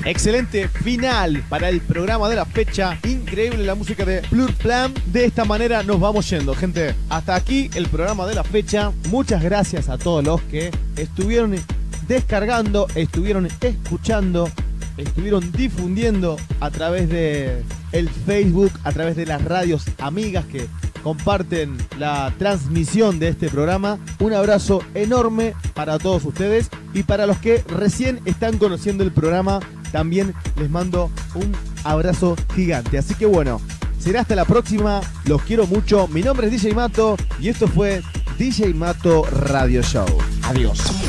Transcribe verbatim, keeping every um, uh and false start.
Excelente final para el programa de la fecha. Increíble la música de Plurplan. De esta manera nos vamos yendo, gente. Hasta aquí el programa de la fecha. Muchas gracias a todos los que estuvieron descargando, estuvieron escuchando, estuvieron difundiendo a través de el Facebook, a través de las radios amigas que comparten la transmisión de este programa. Un abrazo enorme para todos ustedes, y para los que recién están conociendo el programa, también les mando un abrazo gigante. Así que bueno, será hasta la próxima. Los quiero mucho. Mi nombre es D J Mato y esto fue D J Mato Radio Show. Adiós.